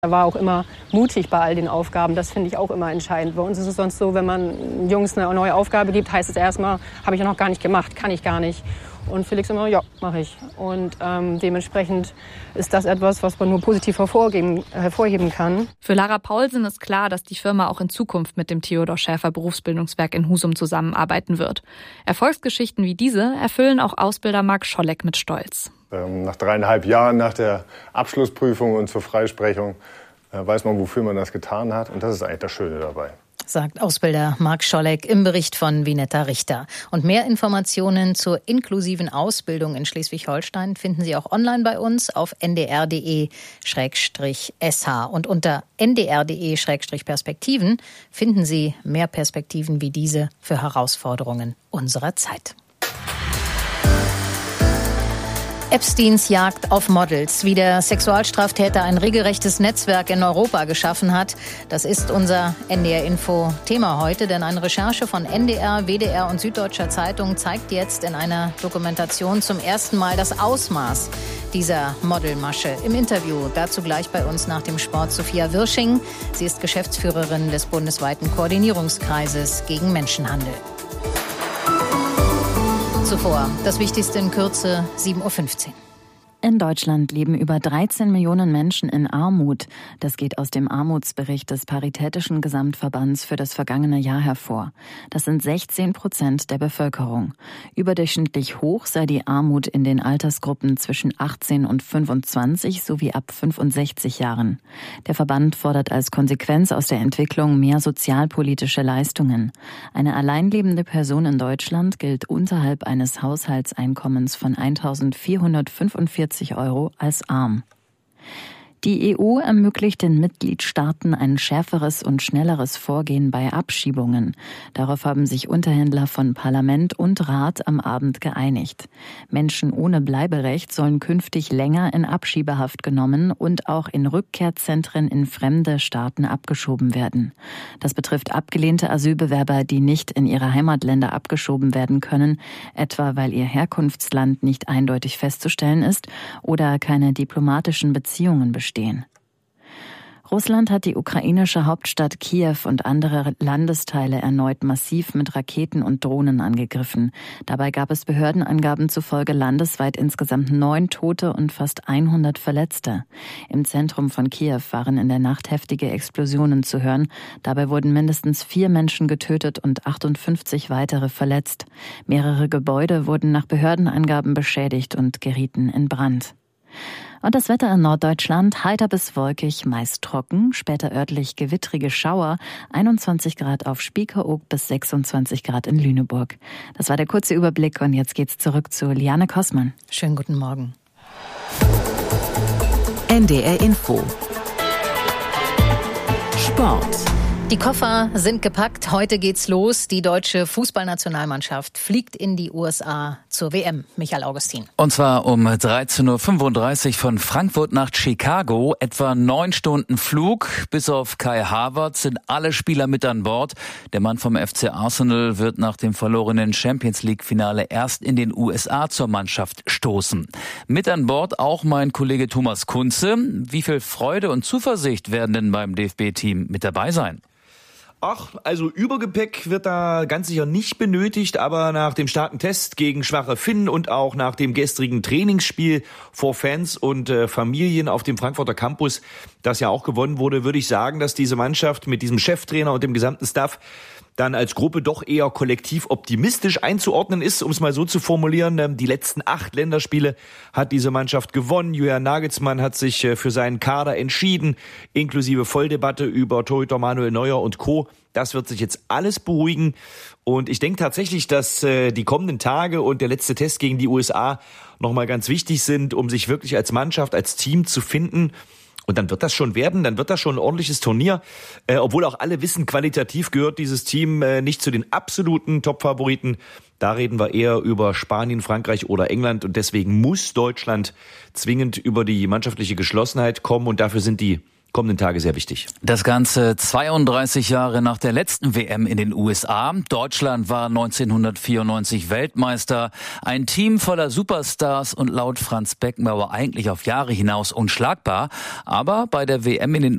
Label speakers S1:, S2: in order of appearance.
S1: Er war auch immer mutig bei all den Aufgaben. Das finde ich auch immer entscheidend. Bei uns ist es sonst so, wenn man Jungs eine neue Aufgabe gibt, heißt es erstmal, habe ich ja noch gar nicht gemacht, kann ich gar nicht. Und Felix immer, ja, mache ich. Und dementsprechend ist das etwas, was man nur positiv hervorheben kann.
S2: Für Lara Paulsen ist klar, dass die Firma auch in Zukunft mit dem Theodor Schäfer Berufsbildungswerk in Husum zusammenarbeiten wird. Erfolgsgeschichten wie diese erfüllen auch Ausbilder Marc Scholleck mit Stolz.
S3: Nach 3,5 Jahren nach der Abschlussprüfung und zur Freisprechung weiß man, wofür man das getan hat. Und das ist eigentlich das Schöne dabei.
S4: Sagt Ausbilder Marc Scholleck im Bericht von Vinetta Richter. Und mehr Informationen zur inklusiven Ausbildung in Schleswig-Holstein finden Sie auch online bei uns auf ndr.de-sh. Und unter ndr.de-perspektiven finden Sie mehr Perspektiven wie diese für Herausforderungen unserer Zeit. Epsteins Jagd auf Models, wie der Sexualstraftäter ein regelrechtes Netzwerk in Europa geschaffen hat. Das ist unser NDR-Info-Thema heute, denn eine Recherche von NDR, WDR und Süddeutscher Zeitung zeigt jetzt in einer Dokumentation zum ersten Mal das Ausmaß dieser Modelmasche. Im Interview dazu gleich bei uns nach dem Sport Sophia Wirsching. Sie ist Geschäftsführerin des bundesweiten Koordinierungskreises gegen Menschenhandel. Zuvor das Wichtigste in Kürze, 7.15 Uhr.
S5: In Deutschland leben über 13 Millionen Menschen in Armut. Das geht aus dem Armutsbericht des Paritätischen Gesamtverbands für das vergangene Jahr hervor. Das sind 16% der Bevölkerung. Überdurchschnittlich hoch sei die Armut in den Altersgruppen zwischen 18 und 25 sowie ab 65 Jahren. Der Verband fordert als Konsequenz aus der Entwicklung mehr sozialpolitische Leistungen. Eine alleinlebende Person in Deutschland gilt unterhalb eines Haushaltseinkommens von 1.445 € als arm. Die EU ermöglicht den Mitgliedstaaten ein schärferes und schnelleres Vorgehen bei Abschiebungen. Darauf haben sich Unterhändler von Parlament und Rat am Abend geeinigt. Menschen ohne Bleiberecht sollen künftig länger in Abschiebehaft genommen und auch in Rückkehrzentren in fremde Staaten abgeschoben werden. Das betrifft abgelehnte Asylbewerber, die nicht in ihre Heimatländer abgeschoben werden können, etwa weil ihr Herkunftsland nicht eindeutig festzustellen ist oder keine diplomatischen Beziehungen bestehen. Russland hat die ukrainische Hauptstadt Kiew und andere Landesteile erneut massiv mit Raketen und Drohnen angegriffen. Dabei gab es Behördenangaben zufolge landesweit insgesamt 9 Tote und fast 100 Verletzte. Im Zentrum von Kiew waren in der Nacht heftige Explosionen zu hören. Dabei wurden mindestens 4 Menschen getötet und 58 weitere verletzt. Mehrere Gebäude wurden nach Behördenangaben beschädigt und gerieten in Brand. Und das Wetter in Norddeutschland, heiter bis wolkig, meist trocken, später örtlich gewittrige Schauer, 21 Grad auf Spiekeroog bis 26 Grad in Lüneburg. Das war der kurze Überblick und jetzt geht's zurück zu Liane Kossmann.
S4: Schönen guten Morgen.
S6: NDR Info. Sport.
S4: Die Koffer sind gepackt. Heute geht's los. Die deutsche Fußballnationalmannschaft fliegt in die USA zur WM. Michael Augustin.
S7: Und zwar um 13.35 Uhr von Frankfurt nach Chicago. Etwa 9 Stunden Flug. Bis auf Kai Havertz sind alle Spieler mit an Bord. Der Mann vom FC Arsenal wird nach dem verlorenen Champions-League-Finale erst in den USA zur Mannschaft stoßen. Mit an Bord auch mein Kollege Thomas Kunze. Wie viel Freude und Zuversicht werden denn beim DFB-Team mit dabei sein?
S8: Ach, also Übergepäck wird da ganz sicher nicht benötigt, aber nach dem starken Test gegen schwache Finnen und auch nach dem gestrigen Trainingsspiel vor Fans und Familien auf dem Frankfurter Campus, das ja auch gewonnen wurde, würde ich sagen, dass diese Mannschaft mit diesem Cheftrainer und dem gesamten Staff dann als Gruppe doch eher kollektiv optimistisch einzuordnen ist, um es mal so zu formulieren. Die letzten 8 Länderspiele hat diese Mannschaft gewonnen. Julian Nagelsmann hat sich für seinen Kader entschieden, inklusive Volldebatte über Torhüter Manuel Neuer und Co. Das wird sich jetzt alles beruhigen. Und ich denke tatsächlich, dass die kommenden Tage und der letzte Test gegen die USA nochmal ganz wichtig sind, um sich wirklich als Mannschaft, als Team zu finden. Und dann wird das schon werden, dann wird das schon ein ordentliches Turnier. Obwohl auch alle wissen, qualitativ gehört dieses Team nicht zu den absoluten Top-Favoriten. Da reden wir eher über Spanien, Frankreich oder England. Und deswegen muss Deutschland zwingend über die mannschaftliche Geschlossenheit kommen. Und dafür sind die kommenden Tage sehr wichtig.
S7: Das Ganze 32 Jahre nach der letzten WM in den USA. Deutschland war 1994 Weltmeister. Ein Team voller Superstars und laut Franz Beckenbauer eigentlich auf Jahre hinaus unschlagbar. Aber bei der WM in den